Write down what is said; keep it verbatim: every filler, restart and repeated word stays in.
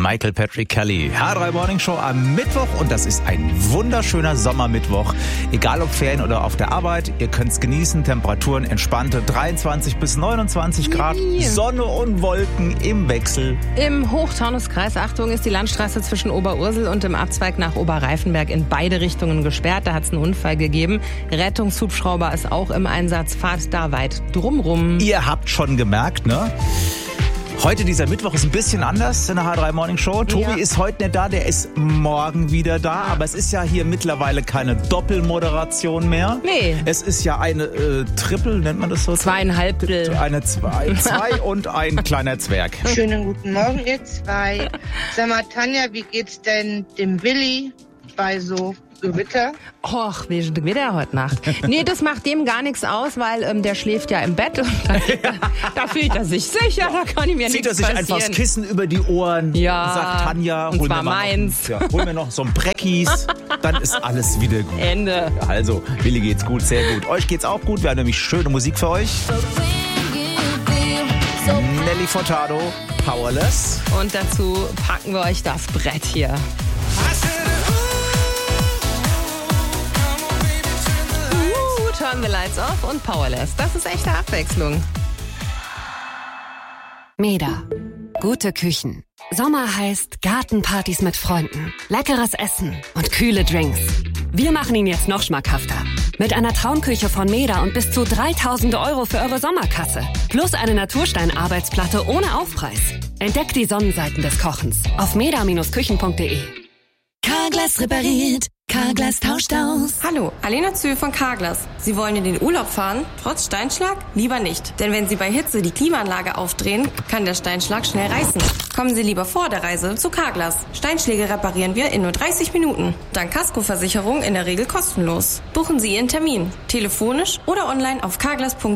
Michael Patrick Kelly. H drei Morning Show am Mittwoch und das ist ein wunderschöner Sommermittwoch. Egal ob Ferien oder auf der Arbeit, ihr könnt es genießen. Temperaturen entspannte dreiundzwanzig bis neunundzwanzig Grad. Yeah. Sonne und Wolken im Wechsel. Im Hochtaunuskreis, Achtung, ist die Landstraße zwischen Oberursel und dem Abzweig nach Oberreifenberg in beide Richtungen gesperrt. Da hat es einen Unfall gegeben. Rettungshubschrauber ist auch im Einsatz. Fahrt da weit drumrum. Ihr habt schon gemerkt, ne? Heute, dieser Mittwoch, ist ein bisschen anders in der H drei Morning Show. Tobi Ja. ist heute nicht da, der ist morgen wieder da. Aber es ist ja hier mittlerweile keine Doppelmoderation mehr. Nee. Es ist ja eine äh, Triple, nennt man das so? Zweieinhalb. Eine zwei, zwei und ein kleiner Zwerg. Schönen guten Morgen, ihr zwei. Sag mal, Tanja, wie geht's denn dem Willi bei so Gewitter? Och, wie ist Gewitter heute Nacht? Nee, das macht dem gar nichts aus, weil ähm, der schläft ja im Bett. Und da, da fühlt er sich sicher, da kann ihm ja Zieht er nichts sich passieren. einfach das Kissen über die Ohren, Ja, sagt Tanja, und hol, zwar mir mal meins. Noch, ja, hol mir noch so ein Breckies, dann ist alles wieder gut. Ende. Also, Willi geht's gut, sehr gut. Euch geht's auch gut, wir haben nämlich schöne Musik für euch. Nelly Furtado, Powerless. Und dazu packen wir euch das Brett hier. Uh, Turn the Lights Off und Powerless. Das ist echte Abwechslung. Meda. Gute Küchen. Sommer heißt Gartenpartys mit Freunden, leckeres Essen und kühle Drinks. Wir machen ihn jetzt noch schmackhafter. Mit einer Traumküche von Meda und bis zu dreitausend Euro für eure Sommerkasse. Plus eine Naturstein-Arbeitsplatte ohne Aufpreis. Entdeckt die Sonnenseiten des Kochens auf meda Bindestrich küchen punkt de. Carglass repariert. Carglass tauscht aus. Hallo, Alena Zühl von Carglass. Sie wollen in den Urlaub fahren, trotz Steinschlag? Lieber nicht. Denn wenn Sie bei Hitze die Klimaanlage aufdrehen, kann der Steinschlag schnell reißen. Kommen Sie lieber vor der Reise zu Carglass. Steinschläge reparieren wir in nur dreißig Minuten. Dank Kaskoversicherung in der Regel kostenlos. Buchen Sie Ihren Termin. Telefonisch oder online auf carglass punkt